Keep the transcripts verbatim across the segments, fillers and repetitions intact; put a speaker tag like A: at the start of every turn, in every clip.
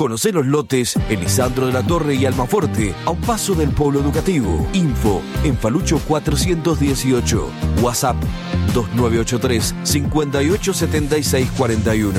A: Conocé los lotes Elisandro de la Torre y Almafuerte, a un paso del Polo Educativo. Info en Falucho cuatrocientos dieciocho. WhatsApp dos nueve ocho tres, cinco ocho siete seis cuatro uno.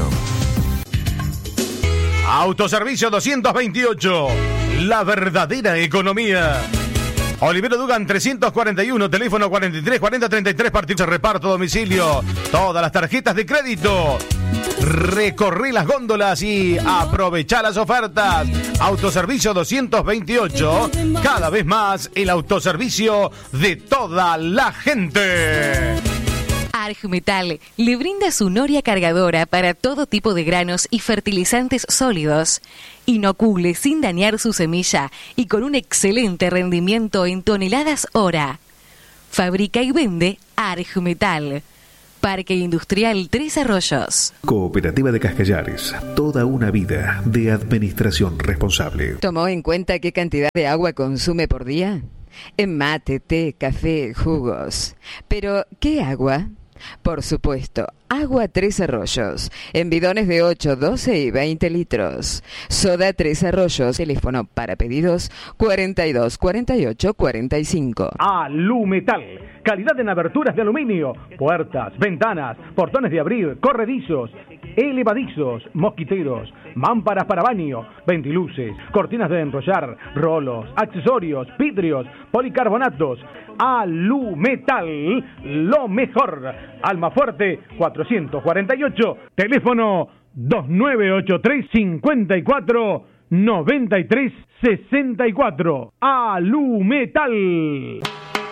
B: Autoservicio doscientos veintiocho. La verdadera economía. Olivero Dugan trescientos cuarenta y uno, teléfono cuarenta y tres cuarenta treinta y tres, partido reparto domicilio. Todas las tarjetas de crédito. Recorrí las góndolas y aprovechá las ofertas. Autoservicio doscientos veintiocho, cada vez más el autoservicio de toda la gente.
C: Argmetal le brinda su noria cargadora para todo tipo de granos y fertilizantes sólidos. Inocule sin dañar su semilla y con un excelente rendimiento en toneladas hora. Fabrica y vende Argmetal. Parque Industrial Tres Arroyos.
D: Cooperativa de Cascallares. Toda una vida de administración responsable.
E: ¿Tomó en cuenta qué cantidad de agua consume por día? En mate, té, café, jugos. Pero, ¿qué agua? Por supuesto, agua Tres Arroyos, en bidones de ocho, doce y veinte litros. Soda Tres Arroyos, teléfono para pedidos cuarenta y dos cuarenta y ocho cuarenta y cinco.
F: Alumetal, calidad en aberturas de aluminio, puertas, ventanas, portones de abrir, corredizos, elevadizos, mosquiteros, mámparas para baño, ventiluces, cortinas de enrollar, rolos, accesorios, vidrios, policarbonatos. Alumetal, lo mejor. Almafuerte cuatrocientos cuarenta y ocho, teléfono dos nueve ocho tres, cinco cuatro, nueve tres seis cuatro. Alumetal.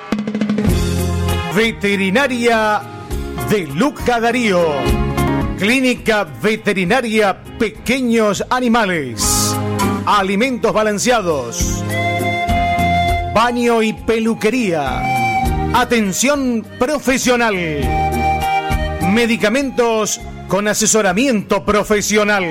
B: Veterinaria de Luca Darío. Clínica Veterinaria Pequeños Animales. Alimentos balanceados. Baño y peluquería. Atención profesional. Medicamentos con asesoramiento profesional.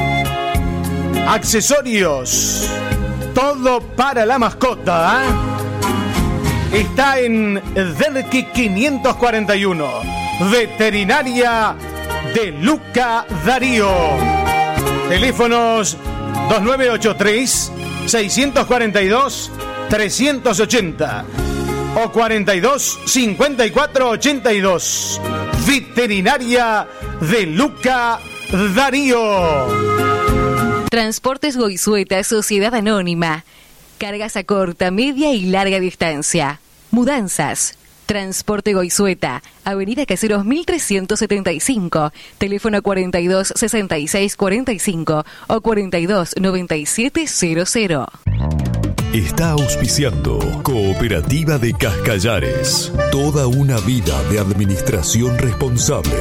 B: Accesorios. Todo para la mascota. ¿eh? Está en Derqui quinientos cuarenta y uno. Veterinaria de Luca Darío. Teléfonos dos nueve ocho tres, seis cuatro dos, tres ochenta o cuarenta y dos, cincuenta y cuatro, ochenta y dos. Veterinaria de Luca Darío.
C: Transportes Goizueta, Sociedad Anónima. Cargas a corta, media y larga distancia. Mudanzas. Transporte Goizueta, Avenida Caseros mil trescientos setenta y cinco, teléfono cuarenta y dos, sesenta y seis, cuarenta y cinco o cuarenta y dos, noventa y siete, cero cero.
G: Está auspiciando Cooperativa de Cascallares. Toda una vida de administración responsable.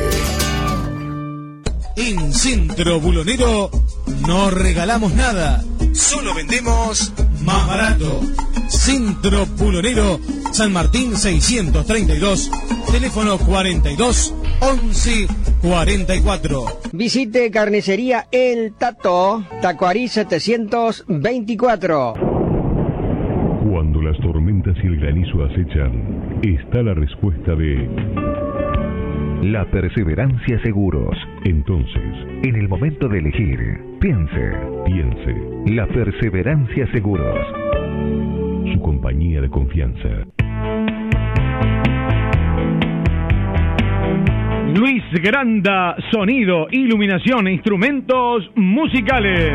H: En Centro Bulonero no regalamos nada, solo vendemos más barato. Centro Bulonero, San Martín seiscientos treinta y dos, teléfono cuarenta y dos, once, cuarenta y cuatro.
I: Visite Carnicería El Tato, Tacuarí setecientos veinticuatro.
J: Cuando las tormentas y el granizo acechan, está la respuesta de La Perseverancia Seguros. Entonces, en el momento de elegir, piense, piense, La Perseverancia Seguros. Su compañía de confianza.
F: Luis Granda, sonido, iluminación e instrumentos musicales.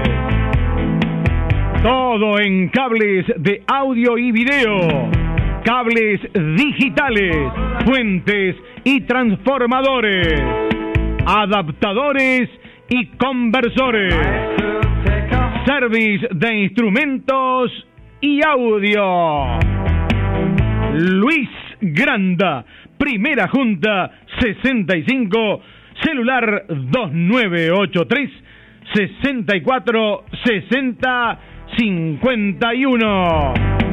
F: Todo en cables de audio y video, cables digitales, fuentes y transformadores, adaptadores y conversores, service de instrumentos y audio. Luis Granda, Primera Junta sesenta y cinco, celular dos nueve ocho tres, sesenta y cuatro, sesenta, cincuenta y uno.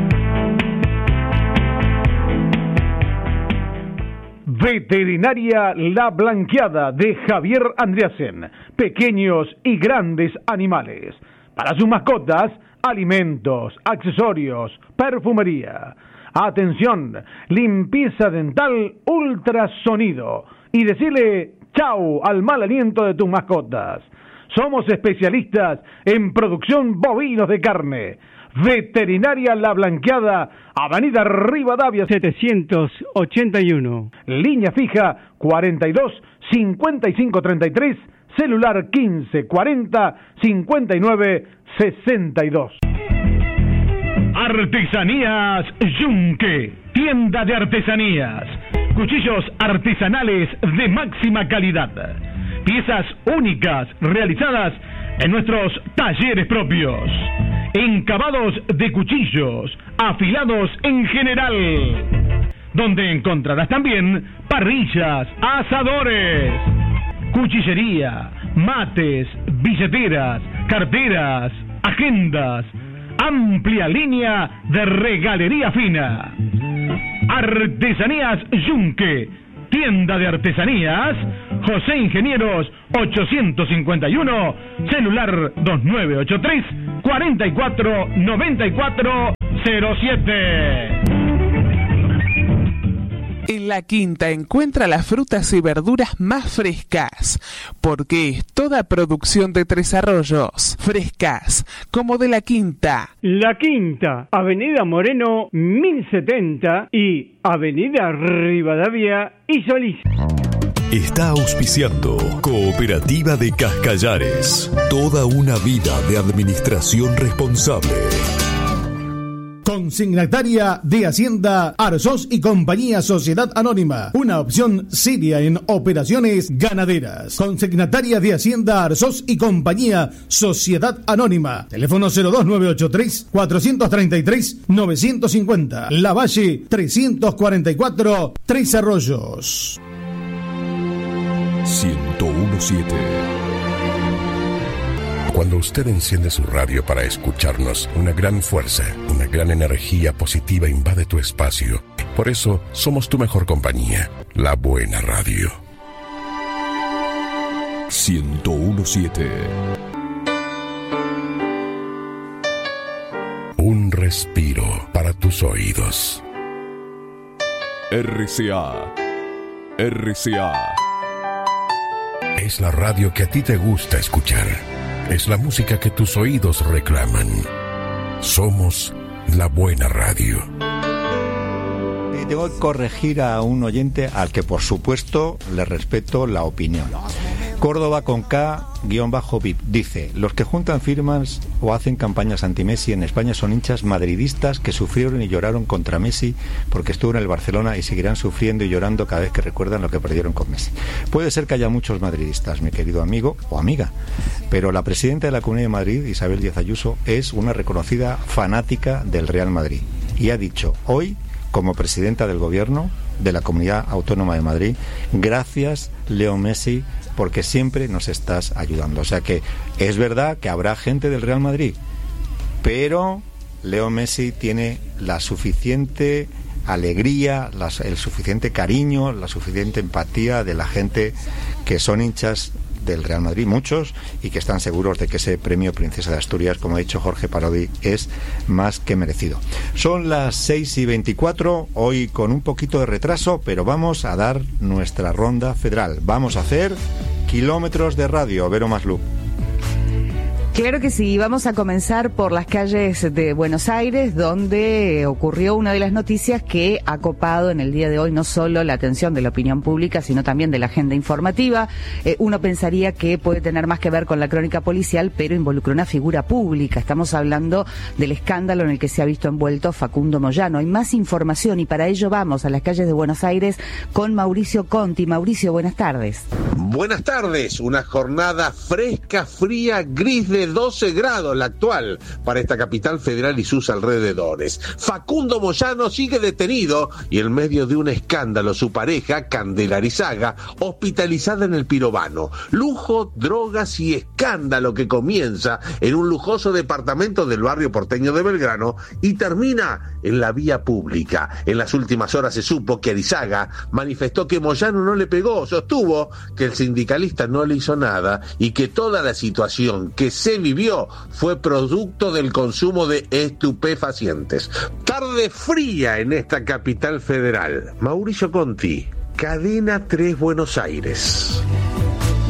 F: Veterinaria La Blanqueada de Javier Andreasen. Pequeños y grandes animales. Para sus mascotas, alimentos, accesorios, perfumería. Atención, limpieza dental, ultrasonido. Y decirle chau al mal aliento de tus mascotas. Somos especialistas en producción bovinos de carne. Veterinaria La Blanqueada, Avenida Rivadavia setecientos ochenta y uno. Línea fija cuarenta y dos cincuenta y cinco treinta y tres, celular quince cuarenta cincuenta y nueve sesenta y dos.
K: Artesanías Yunque, tienda de artesanías, cuchillos artesanales de máxima calidad, piezas únicas realizadas en nuestros talleres propios, encabados de cuchillos, afilados en general, donde encontrarás también parrillas, asadores, cuchillería, mates, billeteras, carteras, agendas, amplia línea de regalería fina. Artesanías Yunque, tienda de artesanías, José Ingenieros ochocientos cincuenta y uno, celular dos nueve ocho tres, cuarenta y cuatro noventa y cuatro cero siete.
L: En La Quinta encuentra las frutas y verduras más frescas, porque es toda producción de Tres Arroyos, frescas, como de La Quinta.
I: La Quinta, Avenida Moreno mil setenta y Avenida Rivadavia y Solís.
G: Está auspiciando Cooperativa de Cascallares, toda una vida de administración responsable.
H: Consignataria de Hacienda Arzós y Compañía Sociedad Anónima, una opción seria en operaciones ganaderas. Consignataria de Hacienda Arzós y Compañía Sociedad Anónima, teléfono cero dos nueve ocho tres, cuatro tres tres, nueve cinco cero, La Valle trescientos cuarenta y cuatro, Tres Arroyos.
G: ciento uno punto siete.
M: Cuando usted enciende su radio para escucharnos, una gran fuerza, una gran energía positiva invade tu espacio. Por eso, somos tu mejor compañía, la buena radio.
G: ciento uno punto siete.
M: Un respiro para tus oídos.
G: R C A. R C A.
M: Es la radio que a ti te gusta escuchar. Es la música que tus oídos reclaman. Somos la buena radio.
N: Eh, tengo que corregir a un oyente al que por supuesto le respeto la opinión. Córdoba con K, guión bajo V I P, dice: los que juntan firmas o hacen campañas anti-Messi en España son hinchas madridistas que sufrieron y lloraron contra Messi porque estuvo en el Barcelona y seguirán sufriendo y llorando cada vez que recuerdan lo que perdieron con Messi. Puede ser que haya muchos madridistas, mi querido amigo o amiga, pero la presidenta de la Comunidad de Madrid, Isabel Díaz Ayuso, es una reconocida fanática del Real Madrid y ha dicho hoy, como presidenta del gobierno de la Comunidad Autónoma de Madrid: gracias, Leo Messi, porque siempre nos estás ayudando. O sea que es verdad que habrá gente del Real Madrid, pero Leo Messi tiene la suficiente alegría, la, el suficiente cariño, la suficiente empatía de la gente que son hinchas del Real Madrid, muchos, y que están seguros de que ese premio Princesa de Asturias, como ha dicho Jorge Parodi, es más que merecido. Son las seis y veinticuatro, hoy con un poquito de retraso, pero vamos a dar nuestra ronda federal. Vamos a hacer kilómetros de radio. Vero Maslu.
E: Claro que sí, vamos a comenzar por las calles de Buenos Aires, donde ocurrió una de las noticias que ha copado en el día de hoy no solo la atención de la opinión pública, sino también de la agenda informativa. Eh, uno pensaría que puede tener más que ver con la crónica policial, pero involucra una figura pública. Estamos hablando del escándalo en el que se ha visto envuelto Facundo Moyano. Hay más información y para ello vamos a las calles de Buenos Aires con Mauricio Conti. Mauricio, buenas tardes.
O: Buenas tardes, una jornada fresca, fría, gris de doce grados la actual para esta capital federal y sus alrededores. Facundo Moyano sigue detenido y en medio de un escándalo su pareja, Candela Arizaga, hospitalizada en el Pirobano. Lujo, drogas y escándalo que comienza en un lujoso departamento del barrio porteño de Belgrano y termina en la vía pública. En las últimas horas se supo que Arizaga manifestó que Moyano no le pegó, sostuvo que el sindicalista no le hizo nada y que toda la situación que se vivió fue producto del consumo de estupefacientes. Tarde fría en esta capital federal. Mauricio Conti, Cadena tres Buenos Aires.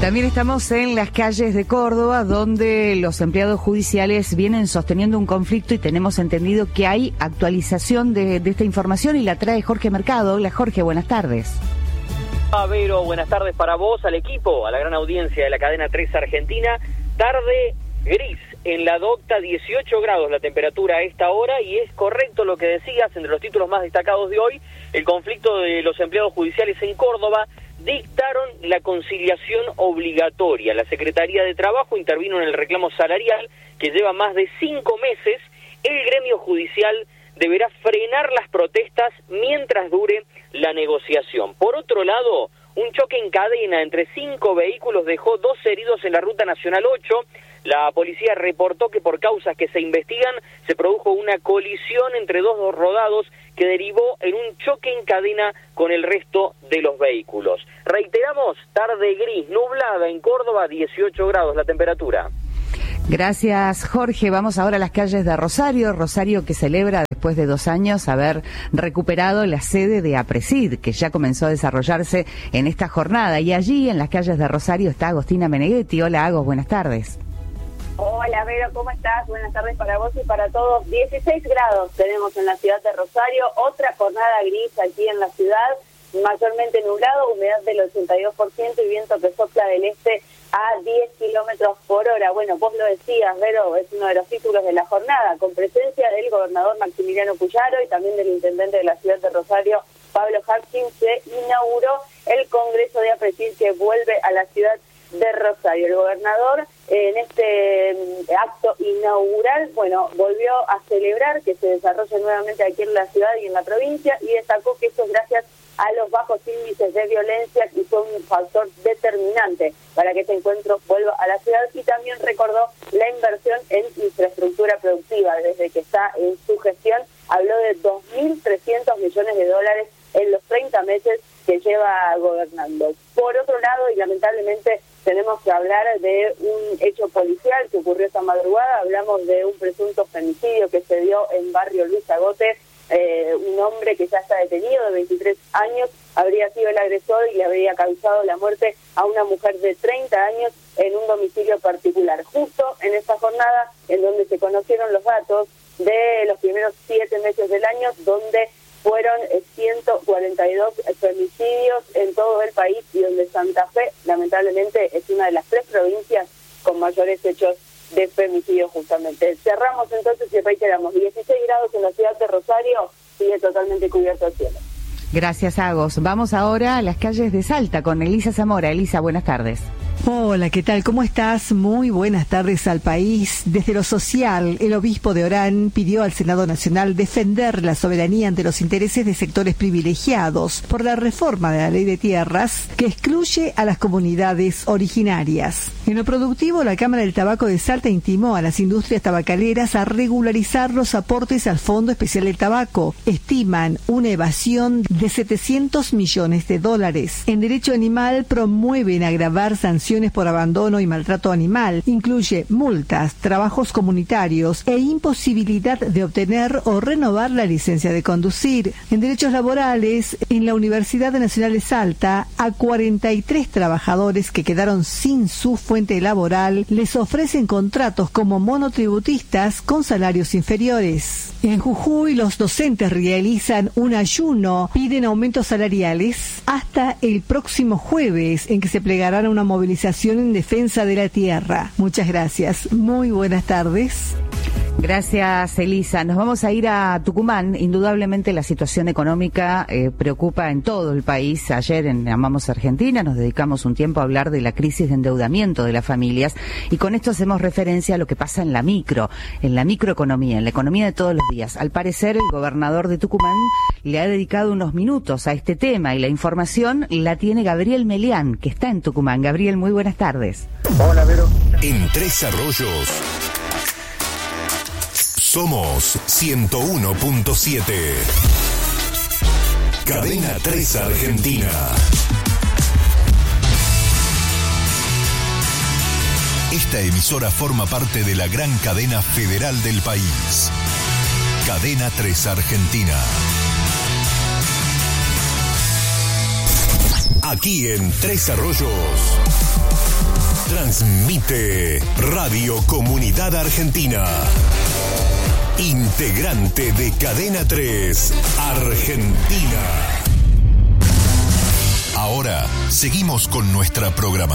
E: También estamos en las calles de Córdoba, donde los empleados judiciales vienen sosteniendo un conflicto y tenemos entendido que hay actualización de, de esta información y la trae Jorge Mercado. Hola Jorge, buenas tardes.
P: Hola Vero, buenas tardes para vos, al equipo, a la gran audiencia de la cadena tres Argentina. Tarde gris en la docta, dieciocho grados la temperatura a esta hora, y es correcto lo que decías. Entre los títulos más destacados de hoy, el conflicto de los empleados judiciales en Córdoba. Dictaron la conciliación obligatoria. La Secretaría de Trabajo intervino en el reclamo salarial que lleva más de cinco meses. El gremio judicial deberá frenar las protestas mientras dure la negociación. Por otro lado, un choque en cadena entre cinco vehículos dejó dos heridos en la Ruta Nacional ocho. La policía reportó que por causas que se investigan se produjo una colisión entre dos rodados que derivó en un choque en cadena con el resto de los vehículos. Reiteramos, tarde gris, nublada en Córdoba, dieciocho grados la temperatura.
E: Gracias, Jorge. Vamos ahora a las calles de Rosario. Rosario que celebra, después de dos años, haber recuperado la sede de APRESID, que ya comenzó a desarrollarse en esta jornada. Y allí, en las calles de Rosario, está Agostina Meneghetti. Hola, Agos, buenas tardes.
Q: Hola, Vero, ¿cómo estás? Buenas tardes para vos y para todos. dieciséis grados tenemos en la ciudad de Rosario. Otra jornada gris aquí en la ciudad, mayormente nublado, humedad del ochenta y dos por ciento y viento que sopla del este a diez kilómetros por hora. Bueno, vos lo decías, Vero, es uno de los títulos de la jornada, con presencia del gobernador Maximiliano Puyaro y también del intendente de la ciudad de Rosario, Pablo Harkin. Se inauguró el Congreso de APRESID que vuelve a la ciudad de Rosario. El gobernador, en este acto inaugural, bueno, volvió a celebrar que se desarrolle nuevamente aquí en la ciudad y en la provincia, y destacó que esto es gracias a los bajos índices de violencia, y fue un factor determinante para que este encuentro vuelva a la ciudad. Y también recordó la inversión en infraestructura productiva. Desde que está en su gestión, habló de dos mil trescientos millones de dólares en los treinta meses que lleva gobernando. Por otro lado, y lamentablemente tenemos que hablar de un hecho policial que ocurrió esta madrugada. Hablamos de un presunto femicidio que se dio en barrio Luis Agote. Eh, un hombre que ya está detenido, de veintitrés años, habría sido el agresor y le habría causado la muerte a una mujer de treinta años en un domicilio particular. Justo en esta jornada en donde se conocieron los datos de los primeros siete meses del año, donde fueron ciento cuarenta y dos femicidios en todo el país, y donde Santa Fe, lamentablemente, es una de las tres provincias con mayores hechos de femicidio justamente. Cerramos entonces y reiteramos, dieciséis grados en la ciudad de Rosario, sigue totalmente cubierto el cielo.
E: Gracias, Agos. Vamos ahora a las calles de Salta con Elisa Zamora. Elisa, buenas tardes.
R: Hola, ¿qué tal? ¿Cómo estás? Muy buenas tardes al país. Desde lo social, el obispo de Orán pidió al Senado Nacional defender la soberanía ante los intereses de sectores privilegiados por la reforma de la ley de tierras que excluye a las comunidades originarias. En lo productivo, la Cámara del Tabaco de Salta intimó a las industrias tabacaleras a regularizar los aportes al Fondo Especial del Tabaco. Estiman una evasión de setecientos millones de dólares. En derecho animal promueven agravar sanciones por abandono y maltrato animal. Incluye multas, trabajos comunitarios e imposibilidad de obtener o renovar la licencia de conducir. En derechos laborales, en la Universidad Nacional de Salta, a cuarenta y tres trabajadores que quedaron sin su fuente laboral les ofrecen contratos como monotributistas con salarios inferiores. En Jujuy, los docentes realizan un ayuno, piden aumentos salariales hasta el próximo jueves, en que se plegarán a una movilización en defensa de la tierra. Muchas gracias. Muy buenas tardes.
E: Gracias, Elisa. Nos vamos a ir a Tucumán. Indudablemente la situación económica eh, preocupa en todo el país. Ayer en Amamos Argentina nos dedicamos un tiempo a hablar de la crisis de endeudamiento de las familias, y con esto hacemos referencia a lo que pasa en la micro, en la microeconomía, en la economía de todos los días. Al parecer, el gobernador de Tucumán le ha dedicado unos minutos a este tema, y la información la tiene Gabriel Melián, que está en Tucumán. Gabriel, muy buenas tardes.
S: Hola, Vero. En Tres Arroyos somos ciento uno punto siete. Cadena tres Argentina. Esta emisora forma parte de la gran cadena federal del país. Cadena tres Argentina. Aquí en Tres Arroyos Transmite Radio Comunidad Argentina. Integrante de Cadena tres Argentina. Ahora seguimos con nuestra programación.